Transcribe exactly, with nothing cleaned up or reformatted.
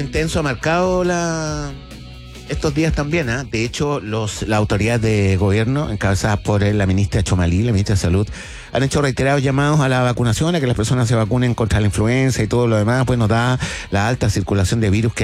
Intenso ha marcado la estos días también, ¿eh? De hecho, los, la autoridad de gobierno, encabezadas por la ministra Chomalí, la ministra de Salud, han hecho reiterados llamados a la vacunación, a que las personas se vacunen contra la influenza y todo lo demás, pues nos da la alta circulación de virus que